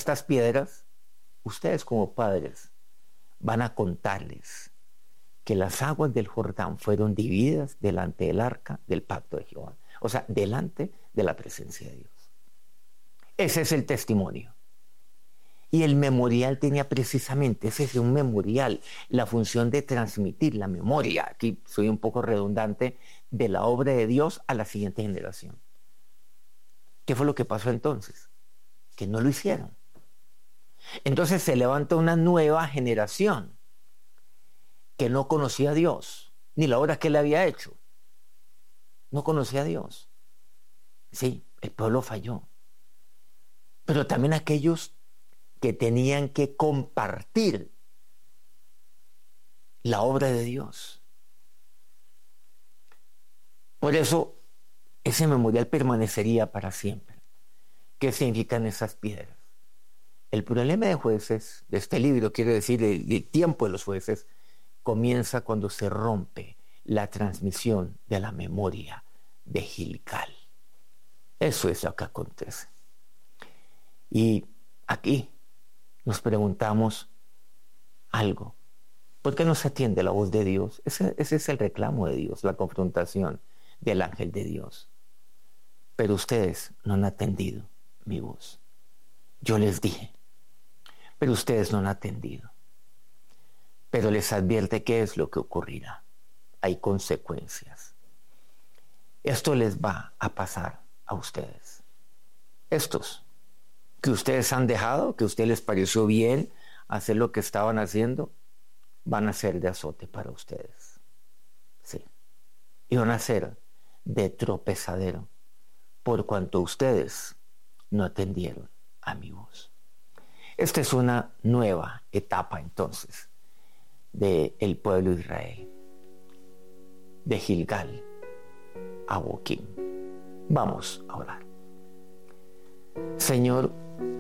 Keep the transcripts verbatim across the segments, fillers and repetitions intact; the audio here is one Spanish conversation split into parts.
estas piedras, ustedes como padres van a contarles que las aguas del Jordán fueron divididas delante del arca del pacto de Jehová. O sea, delante de la presencia de Dios. Ese es el testimonio. Y el memorial tenía precisamente, ese es un memorial, la función de transmitir la memoria, aquí soy un poco redundante, de la obra de Dios a la siguiente generación. ¿Qué fue lo que pasó entonces? Que no lo hicieron. Entonces se levanta una nueva generación que no conocía a Dios, ni la obra que él había hecho. No conocía a Dios. Sí, el pueblo falló. Pero también aquellos que tenían que compartir la obra de Dios. Por eso, ese memorial permanecería para siempre. ¿Qué significan esas piedras? El problema de Jueces, de este libro, quiero decir, el, el tiempo de los jueces, comienza cuando se rompe la transmisión de la memoria de Gilgal. Eso es lo que acontece. Y aquí nos preguntamos algo. ¿Por qué no se atiende la voz de Dios? Ese, ese es el reclamo de Dios, la confrontación del ángel de Dios. Pero ustedes no han atendido mi voz. Yo les dije, pero ustedes no han atendido. Pero les advierte qué es lo que ocurrirá. Hay consecuencias. Esto les va a pasar a ustedes. Estos que ustedes han dejado, que a ustedes les pareció bien hacer lo que estaban haciendo, van a ser de azote para ustedes. Sí. Y van a ser de tropezadero por cuanto ustedes no atendieron a mi voz. Esta es una nueva etapa entonces del pueblo de Israel, de Gilgal a Boquim. Vamos a orar. Señor,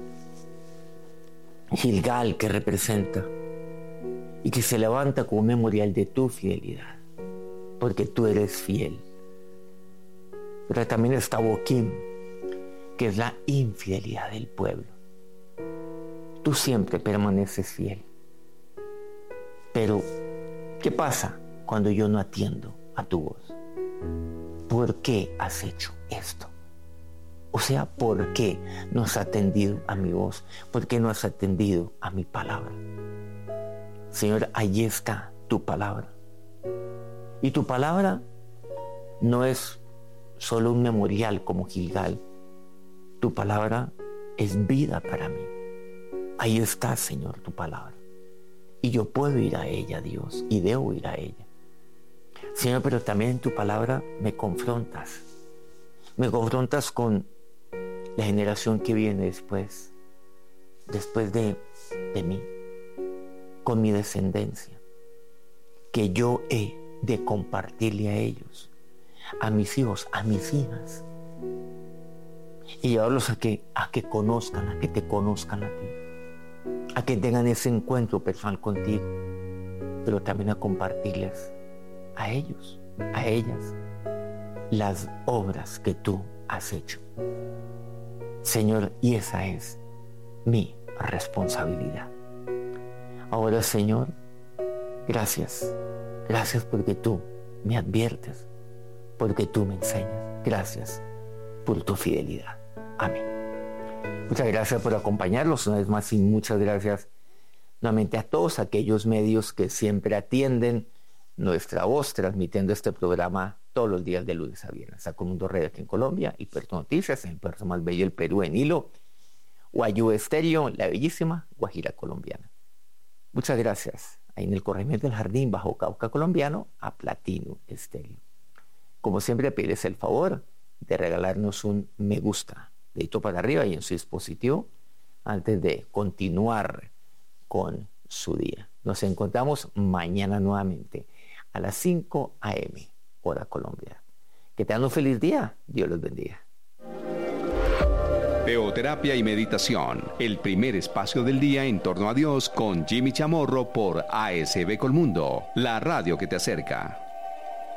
Gilgal que representa y que se levanta como memorial de tu fidelidad, porque tú eres fiel. Pero también está Boquim, que es la infidelidad del pueblo. Tú siempre permaneces fiel. Pero, ¿qué pasa cuando yo no atiendo a tu voz? ¿Por qué has hecho esto? O sea, ¿por qué no has atendido a mi voz? ¿Por qué no has atendido a mi palabra? Señor, allí está tu palabra. Y tu palabra no es solo un memorial como Gilgal. Tu palabra es vida para mí. Ahí está, Señor, tu palabra. Y yo puedo ir a ella, Dios, y debo ir a ella. Señor, pero también en tu palabra me confrontas. Me confrontas con la generación que viene después, después de, de mí, con mi descendencia, que yo he de compartirle a ellos, a mis hijos, a mis hijas, y llevarlos a que, a que conozcan, a que te conozcan a ti, a que tengan ese encuentro personal contigo, pero también a compartirles a ellos, a ellas, las obras que tú has hecho. Señor, y esa es mi responsabilidad. Ahora, Señor, gracias. Gracias porque tú me adviertes, porque tú me enseñas. Gracias por tu fidelidad. Amén. Muchas gracias por acompañarnos una vez más y muchas gracias nuevamente a todos aquellos medios que siempre atienden nuestra voz transmitiendo este programa todos los días de lunes a viernes. Sacomundo Red aquí en Colombia, y Puerto Noticias, en el puerto más bello del Perú, en Hilo, Guayú Estéreo, la bellísima Guajira colombiana. Muchas gracias. Ahí en el corregimiento del Jardín, bajo Cauca colombiano, a Platino Estéreo. Como siempre, pides el favor de regalarnos un me gusta, dedito para arriba y en su dispositivo, antes de continuar con su día. Nos encontramos mañana nuevamente a las cinco a eme, hora Colombia. Que tengan un feliz día. Dios los bendiga. Teoterapia y meditación, el primer espacio del día en torno a Dios con Jimmy Chamorro por A S B Colmundo, la radio que te acerca.